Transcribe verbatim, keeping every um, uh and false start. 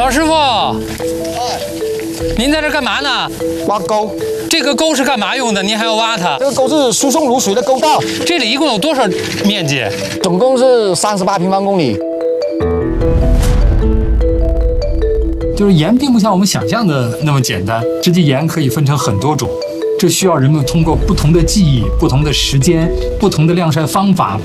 老师傅，您在这干嘛呢？ 挖沟。 这个沟是干嘛用的？您还要挖它？ 这个沟是输送卤水的沟道。 这里一共有多少面积？ 总共是三十八平方公里。 就是盐并不像我们想象的那么简单，实际盐可以分成很多种，这需要人们通过不同的技艺、不同的时间、不同的晾晒方法。